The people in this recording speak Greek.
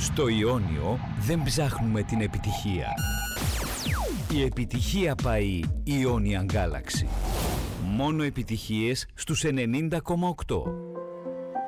Στο Ιόνιο δεν ψάχνουμε την επιτυχία. Η επιτυχία πάει Ionian Galaxy. Μόνο επιτυχίες στους 90,8.